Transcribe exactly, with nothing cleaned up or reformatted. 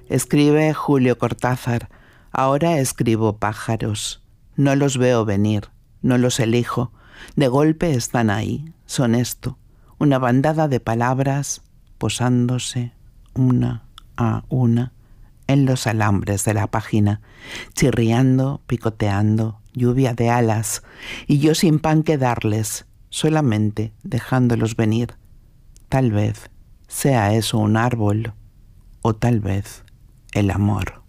Escribe Julio Cortázar: ahora escribo pájaros. No los veo venir, no los elijo. De golpe están ahí, son esto, una bandada de palabras posándose una a una en los alambres de la página, chirriando, picoteando, lluvia de alas, y yo sin pan que darles, solamente dejándolos venir. Tal vez sea eso un árbol, o tal vez el amor.